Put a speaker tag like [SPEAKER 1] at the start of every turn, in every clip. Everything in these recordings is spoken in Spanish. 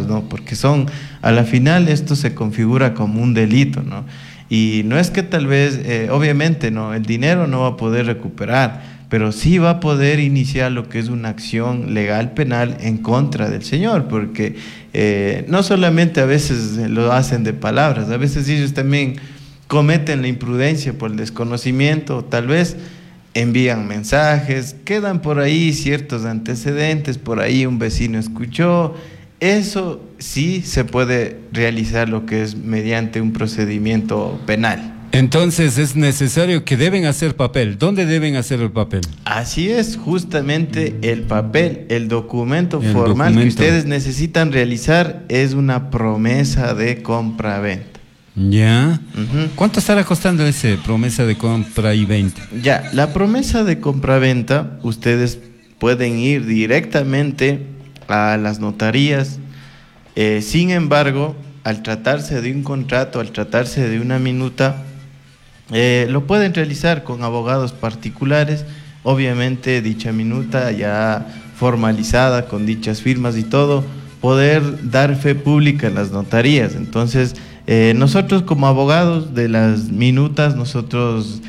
[SPEAKER 1] ¿no? Porque a la final esto se configura como un delito, ¿no? Y no es que tal vez, obviamente, ¿no? El dinero no va a poder recuperar, pero sí va a poder iniciar lo que es una acción legal penal en contra del señor, porque no solamente a veces lo hacen de palabras, a veces ellos también cometen la imprudencia por el desconocimiento, tal vez envían mensajes, quedan por ahí ciertos antecedentes, por ahí un vecino escuchó, eso sí se puede realizar lo que es mediante un procedimiento penal.
[SPEAKER 2] Entonces es necesario que deben hacer papel. ¿Dónde deben hacer el papel?
[SPEAKER 1] Así es, justamente el papel, el documento formal que ustedes necesitan realizar es una promesa de compra-venta.
[SPEAKER 2] Ya. ¿Cuánto estará costando esa promesa de compra y venta?
[SPEAKER 1] Ya, la promesa de compra-venta, ustedes pueden ir directamente a las notarías. Sin embargo, al tratarse de un contrato, al tratarse de una minuta, lo pueden realizar con abogados particulares. Obviamente dicha minuta ya formalizada con dichas firmas y todo, poder dar fe pública en las notarías. Entonces, nosotros como abogados de las minutas, nosotros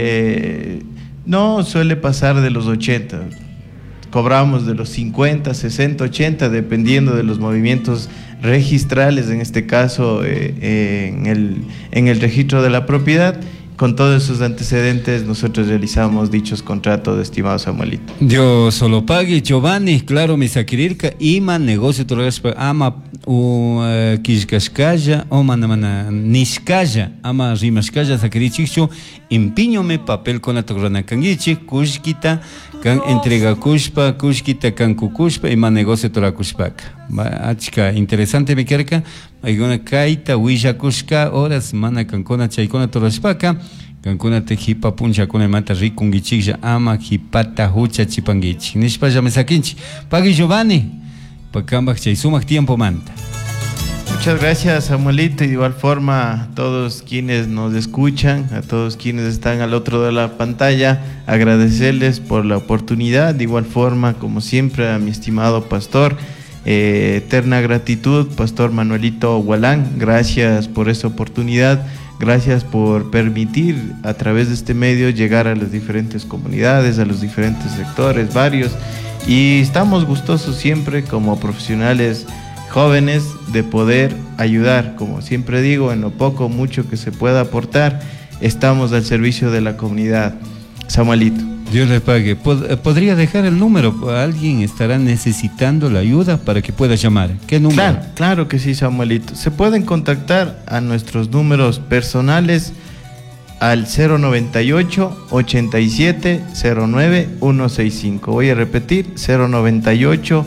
[SPEAKER 1] no suele pasar de los 80, cobramos de los 50, 60, 80, dependiendo de los movimientos registrales, en este caso en el registro de la propiedad. Con todos esos antecedentes, nosotros realizamos dichos contratos, estimado Samuelito.
[SPEAKER 2] Yo solo pague, Giovanni, claro, mi saquirirka, ima negocio torrespa, ama kishkashkaya, o mana nishkaya, ama rimashkaya, saquirichicho, impiñome papel con la torrana kangichi, kushkita, kan entrega kushkita, kan kukushpa, ima negocio torakushpaka. Achka, interesante mi kerka, aygona kaita, willakushka, horas, mana kankona, chaykona torashpaka, kankuna te hipa puncha kuna mata rikungichija ama hipata hucha chipangichi. Nishpaya me saquinchi. Pagui Giovanni, pacambach chay sumak tiempo manta.
[SPEAKER 1] Muchas gracias, Samuelito, y de igual forma a todos quienes nos escuchan, a todos quienes están al otro de la pantalla, agradecerles por la oportunidad. De igual forma, como siempre, a mi estimado pastor, eterna gratitud, Pastor Manuelito Gualán, gracias por esta oportunidad, gracias por permitir a través de este medio llegar a las diferentes comunidades, a los diferentes sectores, varios, y estamos gustosos siempre como profesionales jóvenes de poder ayudar, como siempre digo, en lo poco o mucho que se pueda aportar, estamos al servicio de la comunidad. Samuelito.
[SPEAKER 2] Dios le pague. ¿Podría dejar el número? ¿Alguien estará necesitando la ayuda para que pueda llamar? ¿Qué número?
[SPEAKER 1] Claro que sí, Samuelito. Se pueden contactar a nuestros números personales al 098 87 09 165. Voy a repetir, 098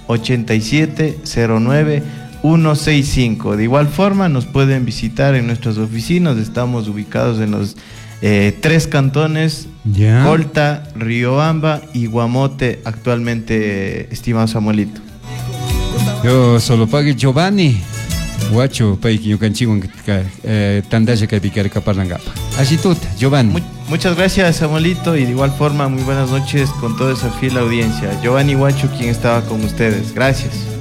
[SPEAKER 1] 87 09 165. De igual forma nos pueden visitar en nuestras oficinas. Estamos ubicados en los 3 cantones, Colta, Riobamba y Guamote actualmente, estimado Samuelito.
[SPEAKER 2] Yo solo pague Giovanni guacho paiki yo canchigo tandaya que picar caparnangapa. Así tú, Giovanni.
[SPEAKER 1] Muchas gracias, Samuelito, y de igual forma muy buenas noches con toda esa fiel audiencia. Giovanni Guacho, quien estaba con ustedes. Gracias.